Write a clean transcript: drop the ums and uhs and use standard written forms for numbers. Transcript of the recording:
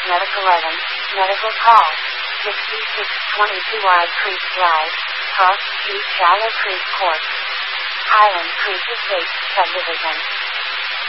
medical items, medical call. 6622 Wide Creek Drive, Cross Street, Shallow Creek Court. Highland Creek Estates Subdivision.